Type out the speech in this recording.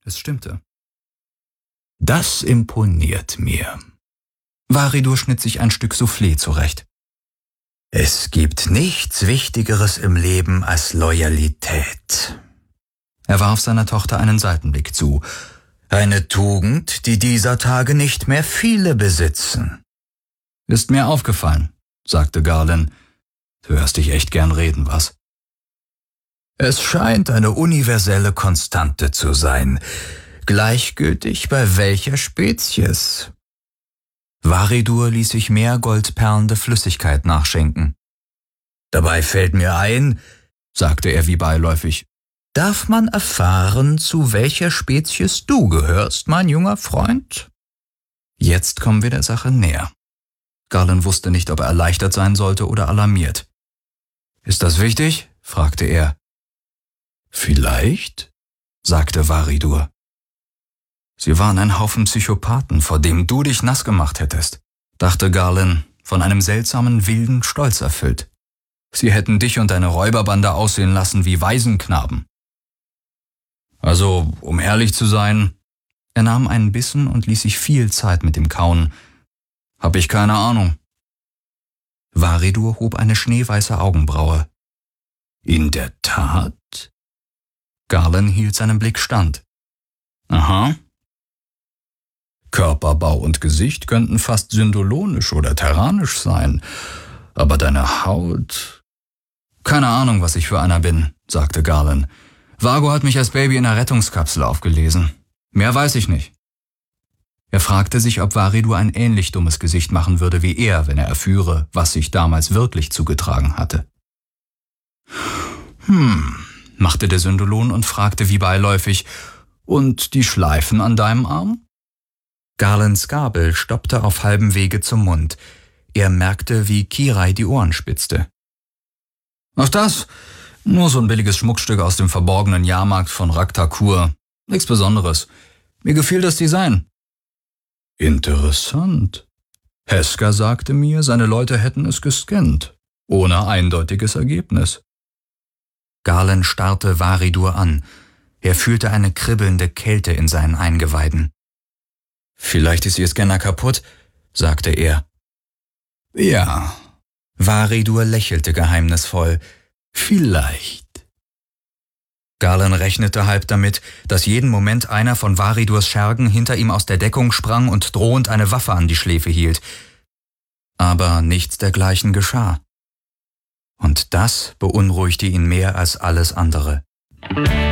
Es stimmte. »Das imponiert mir.« Varidur schnitt sich ein Stück Soufflé zurecht. »Es gibt nichts Wichtigeres im Leben als Loyalität.« Er warf seiner Tochter einen Seitenblick zu. »Eine Tugend, die dieser Tage nicht mehr viele besitzen.« »Ist mir aufgefallen«, sagte Garland. »Du hörst dich echt gern reden, was?« »Es scheint eine universelle Konstante zu sein, gleichgültig bei welcher Spezies.« Varidur ließ sich mehr goldperlende Flüssigkeit nachschenken. »Dabei fällt mir ein«, sagte er wie beiläufig, »darf man erfahren, zu welcher Spezies du gehörst, mein junger Freund?« Jetzt kommen wir der Sache näher. Garland wusste nicht, ob er erleichtert sein sollte oder alarmiert. »Ist das wichtig?« fragte er. »Vielleicht«, sagte Varidur. »Sie waren ein Haufen Psychopathen, vor dem du dich nass gemacht hättest«, dachte Garland, von einem seltsamen, wilden Stolz erfüllt. »Sie hätten dich und deine Räuberbande aussehen lassen wie Waisenknaben.« »Also, um ehrlich zu sein«, er nahm einen Bissen und ließ sich viel Zeit mit dem Kauen, »hab ich keine Ahnung.« Varidur hob eine schneeweiße Augenbraue. »In der Tat?« Garland hielt seinen Blick stand. »Aha.« »Körperbau und Gesicht könnten fast syndolonisch oder terranisch sein, aber deine Haut...« »Keine Ahnung, was ich für einer bin«, sagte Garland. »Vago hat mich als Baby in einer Rettungskapsel aufgelesen. Mehr weiß ich nicht.« Er fragte sich, ob Varidur ein ähnlich dummes Gesicht machen würde wie er, wenn er erführe, was sich damals wirklich zugetragen hatte. Machte der Syndolon und fragte wie beiläufig, »Und die Schleifen an deinem Arm?« Garlands Gabel stoppte auf halbem Wege zum Mund. Er merkte, wie Kirai die Ohren spitzte. »Ach das? Nur so ein billiges Schmuckstück aus dem verborgenen Jahrmarkt von Raktakur. Nichts Besonderes. Mir gefiel das Design.« »Interessant. Heska sagte mir, seine Leute hätten es gescannt, ohne eindeutiges Ergebnis.« Garland starrte Varidur an. Er fühlte eine kribbelnde Kälte in seinen Eingeweiden. »Vielleicht ist Ihr Scanner kaputt«, sagte er. »Ja.« Varidur lächelte geheimnisvoll. »Vielleicht.« Garland rechnete halb damit, dass jeden Moment einer von Varidurs Schergen hinter ihm aus der Deckung sprang und drohend eine Waffe an die Schläfe hielt. Aber nichts dergleichen geschah. Und das beunruhigte ihn mehr als alles andere.